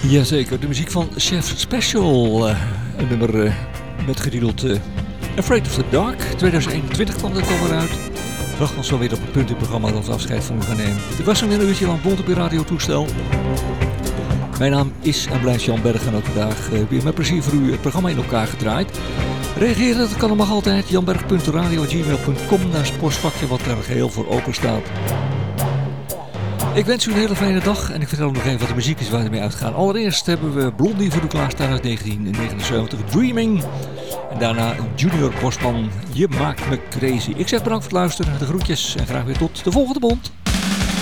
Jazeker, de muziek van Chef Special. Een nummer met getiteld Afraid of the Dark. 2021 kwam dat alweer uit. Bracht ons zo weer op het punt in het programma dat we afscheid van u gaan nemen. Dit was weer een uurtje lang Bond op je radiotoestel. Mijn naam is en blijft Jan Berg en ook vandaag weer met plezier voor u het programma in elkaar gedraaid. Reageren, dat kan nog altijd. janberg.radio@gmail.com. Naar het postvakje wat er geheel voor open staat. Ik wens u een hele fijne dag en ik vertel nog even wat de muziek is waar we mee uitgaan. Allereerst hebben we Blondie voor u klaarstaan uit 1979, Dreaming. En daarna Junior Bosman, Je maakt me crazy. Ik zeg bedankt voor het luisteren, de groetjes en graag weer tot de volgende Bond.